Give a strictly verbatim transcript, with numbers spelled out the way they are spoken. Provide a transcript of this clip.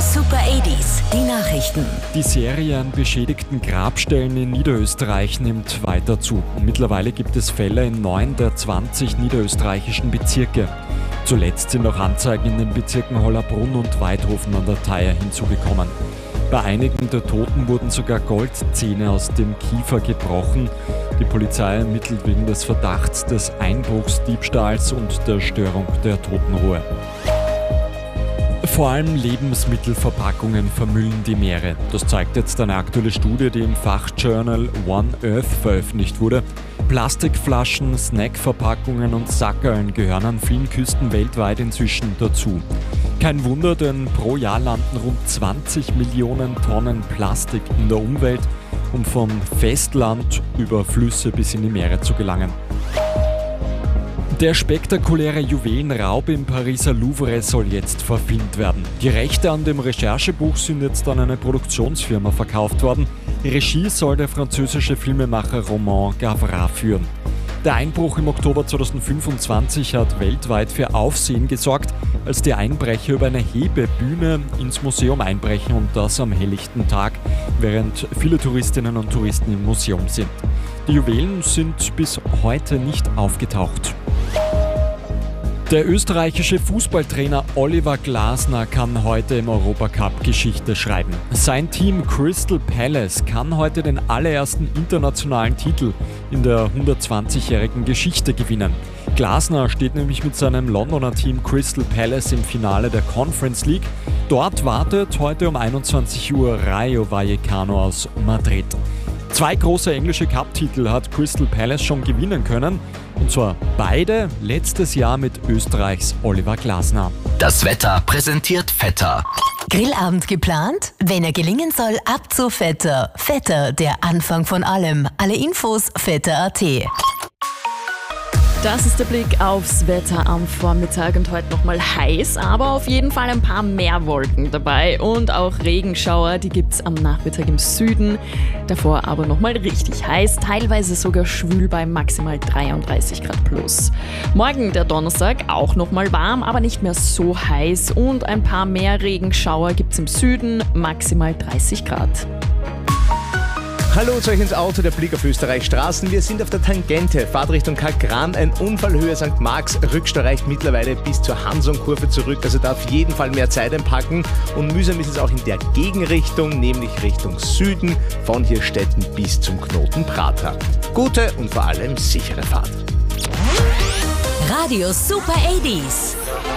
Super achtziger, die Nachrichten. Die Serie an beschädigten Grabstellen in Niederösterreich nimmt weiter zu. Mittlerweile gibt es Fälle in neun der zwanzig niederösterreichischen Bezirke. Zuletzt sind auch Anzeigen in den Bezirken Hollabrunn und Weidhofen an der Thaya hinzugekommen. Bei einigen der Toten wurden sogar Goldzähne aus dem Kiefer gebrochen. Die Polizei ermittelt wegen des Verdachts des Einbruchs, Diebstahls und der Störung der Totenruhe. Vor allem Lebensmittelverpackungen vermüllen die Meere. Das zeigt jetzt eine aktuelle Studie, die im Fachjournal One Earth veröffentlicht wurde. Plastikflaschen, Snackverpackungen und Sackerln gehören an vielen Küsten weltweit inzwischen dazu. Kein Wunder, denn pro Jahr landen rund zwanzig Millionen Tonnen Plastik in der Umwelt, um vom Festland über Flüsse bis in die Meere zu gelangen. Der spektakuläre Juwelenraub im Pariser Louvre soll jetzt verfilmt werden. Die Rechte an dem Recherchebuch sind jetzt an eine Produktionsfirma verkauft worden. Regie soll der französische Filmemacher Romain Gavras führen. Der Einbruch im Oktober zweitausendfünfundzwanzig hat weltweit für Aufsehen gesorgt, als die Einbrecher über eine Hebebühne ins Museum einbrechen und das am helllichten Tag, während viele Touristinnen und Touristen im Museum sind. Die Juwelen sind bis heute nicht aufgetaucht. Der österreichische Fußballtrainer Oliver Glasner kann heute im Europacup Geschichte schreiben. Sein Team Crystal Palace kann heute den allerersten internationalen Titel in der hundertzwanzigjährigen Geschichte gewinnen. Glasner steht nämlich mit seinem Londoner Team Crystal Palace im Finale der Conference League. Dort wartet heute um einundzwanzig Uhr Rayo Vallecano aus Madrid. Zwei große englische Cup-Titel hat Crystal Palace schon gewinnen können. Und zwar beide letztes Jahr mit Österreichs Oliver Glasner. Das Wetter präsentiert Vetter. Grillabend geplant? Wenn er gelingen soll, ab zu Vetter. Vetter, der Anfang von allem. Alle Infos vetter punkt at. Das ist der Blick aufs Wetter am Vormittag und heute nochmal heiß, aber auf jeden Fall ein paar mehr Wolken dabei und auch Regenschauer, die gibt es am Nachmittag im Süden. Davor aber nochmal richtig heiß, teilweise sogar schwül bei maximal dreiunddreißig Grad plus. Morgen, der Donnerstag, auch nochmal warm, aber nicht mehr so heiß und ein paar mehr Regenschauer gibt es im Süden, maximal dreißig Grad. Hallo zu euch ins Auto, der Blick auf Österreichs Straßen. Wir sind auf der Tangente, Fahrtrichtung Kalkran, ein Unfall Höhe Sankt Marx. Rückstau reicht mittlerweile bis zur Hanson-Kurve zurück, also da auf jeden Fall mehr Zeit einpacken. Und mühsam ist es auch in der Gegenrichtung, nämlich Richtung Süden, von Hirstetten bis zum Knoten Pratra. Gute und vor allem sichere Fahrt. Radio Super achtziger.